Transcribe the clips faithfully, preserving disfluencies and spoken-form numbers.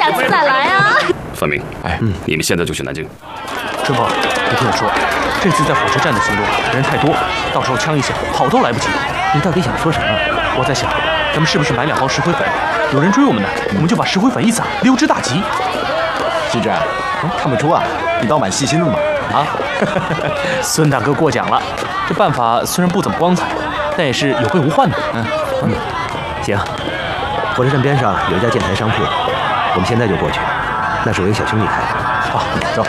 下次再来啊。 范明，哎，嗯，你们现在就去南京。 春风，你听我说，这次在火车站的行动人太多，到时候枪一响，跑都来不及。 你到底想说什么？ 我在想，咱们是不是买两包石灰粉？有人追我们呢，我们就把石灰粉一撒，溜之大吉。 西志，看不出啊，你倒蛮细心的嘛。啊， 孙大哥过奖了。这办法虽然不怎么光彩，但也是有备无患的。 嗯嗯，行。火车站边上有一家建材商铺，我们现在就过去。那是我一个小兄弟开的。 好，走。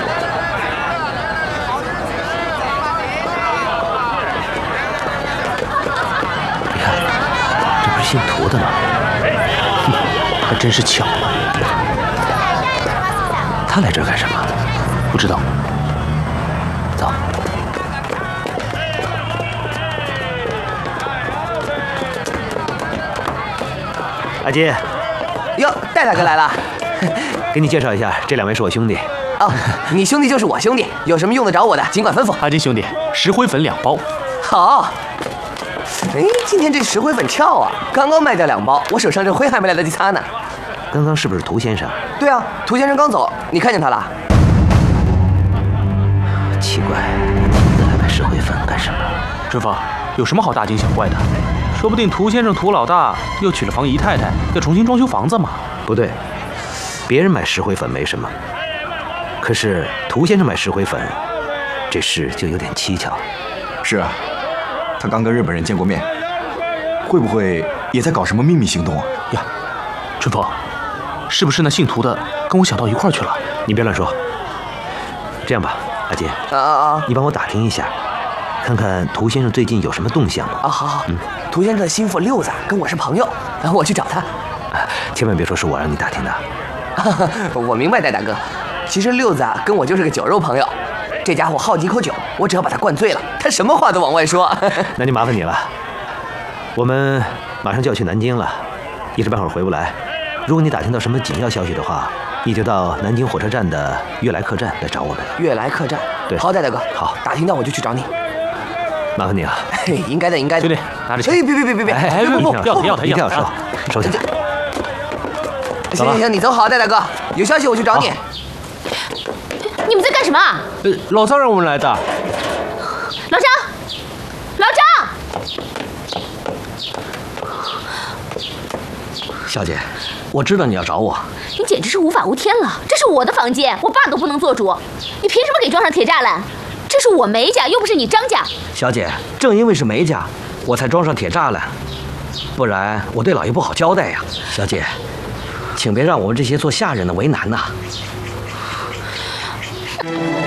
你看，这不是姓涂的吗？ 哼，还真是巧了。 他来这儿干什么？ 不知道。 走。阿金， 哟，戴大哥来了。 给你介绍一下，这两位是我兄弟。 哦，你兄弟就是我兄弟，有什么用得着我的，尽管吩咐。 阿金兄弟，石灰粉两包。 好。哎，今天这石灰粉俏啊，刚刚卖掉两包，我手上这灰还没来得及擦呢。 刚刚是不是涂先生？ 对啊，涂先生刚走，你看见他了？ 奇怪，亲自来买石灰粉干什么？ 春风，有什么好大惊小怪的？说不定涂先生涂老大又娶了房姨太太，要重新装修房子嘛。 不对，别人买石灰粉没什么，可是涂先生买石灰粉，这事就有点蹊跷。 是啊，他刚跟日本人见过面，会不会也在搞什么秘密行动啊？ 呀，春风，是不是那姓涂的跟我想到一块儿去了？ 你别乱说。这样吧，阿金， 啊啊啊！ 你帮我打听一下，看看涂先生最近有什么动向吗？ 啊，好好。嗯，涂先生的心腹六子跟我是朋友，我去找他。 啊，千万别说是我让你打听的。 我明白，戴大哥。其实六子啊跟我就是个酒肉朋友，这家伙好几口酒，我只要把他灌醉了，他什么话都往外说。 那就麻烦你了。我们马上就要去南京了，一时半会儿回不来。如果你打听到什么紧要消息的话，你就到南京火车站的悦来客栈来找我们。 悦来客栈， 对， 好，戴大哥， 好， 打听到我就去找你。 麻烦你了。 嘿，应该的，应该的。 兄弟，拿着钱。 哎，别别别别别！ 哎， 不不不，要要他一定要收，收下。 行行行，你走好，戴大哥，有消息我去找你。 你们在干什么？ 呃，老张让我们来的。 老张，老张。 小姐，我知道你要找我。 你简直是无法无天了！这是我的房间，我爸都不能做主，你凭什么给装上铁栅栏？这是我梅家，又不是你张家。 小姐，正因为是梅家，我才装上铁栅栏，不然我对老爷不好交代呀。小姐，请别让我们这些做下人的为难呐。